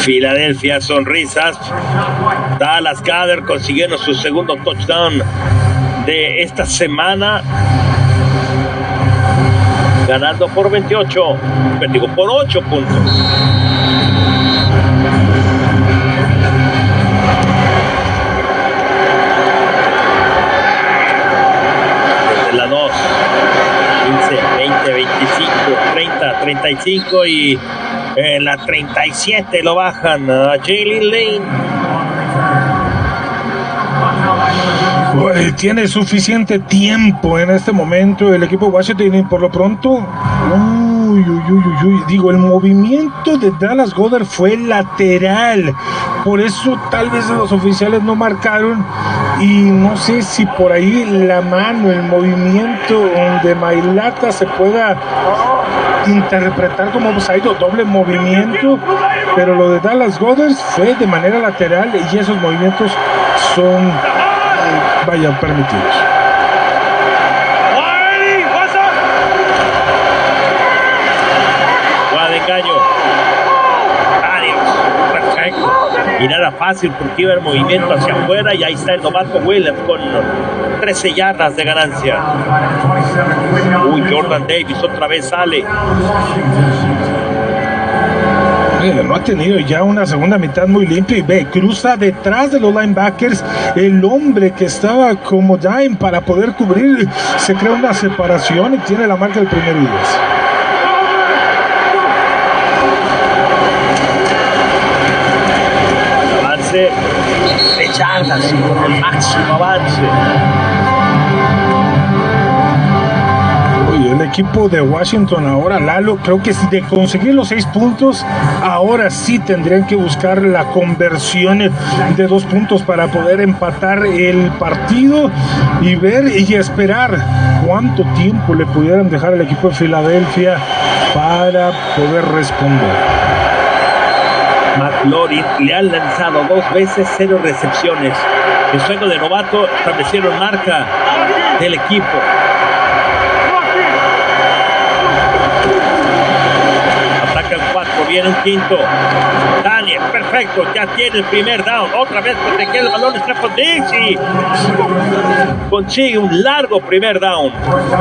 Filadelfia, sonrisas. Dallas Goedert consiguiendo su segundo touchdown de esta semana, ganando por 8 puntos. Desde la 2, 15, 20, 25, 30, 35 y en la 37 lo bajan a Jalen Lane. Tiene suficiente tiempo en este momento el equipo de Washington y por lo pronto, digo, el movimiento de Dallas Goedert fue lateral, por eso tal vez los oficiales no marcaron y no sé si por ahí la mano, el movimiento de Mailata se pueda interpretar como offside o doble movimiento, pero lo de Dallas Goedert fue de manera lateral y esos movimientos son permitidos. Jugada de engaño. Adiós. Perfecto. Y nada fácil porque iba el movimiento hacia afuera y ahí está el novato Williams con 13 yardas de ganancia. Jordan Davis otra vez sale. No ha tenido ya una segunda mitad muy limpia y cruza detrás de los linebackers, el hombre que estaba como dime para poder cubrir, se crea una separación y tiene la marca del primero y 10. Avance de yardas con el máximo avance. El equipo de Washington ahora, Lalo, creo que de conseguir los 6 puntos, ahora sí tendrían que buscar la conversión de 2 puntos para poder empatar el partido y ver y esperar cuánto tiempo le pudieran dejar al equipo de Filadelfia para poder responder. McLaurin le han lanzado 2 veces, 0 recepciones. El juego de novato establecieron marca del equipo. Viene un quinto. Daniel, perfecto, ya tiene el primer down. Otra vez protege el balón, está con Diggs y consigue un largo primer down.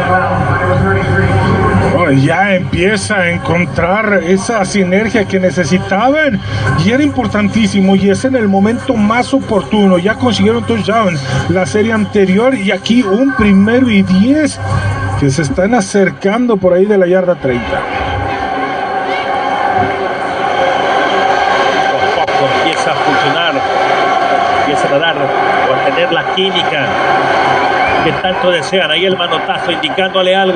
Ya empieza a encontrar esa sinergia que necesitaban y era importantísimo y es en el momento más oportuno. Ya consiguieron touchdown la serie anterior y aquí un 1º y 10 que se están acercando por ahí de la yarda 30. Empieza a funcionar, empiezan a dar o a tener la química que tanto desean. Ahí el manotazo indicándole algo.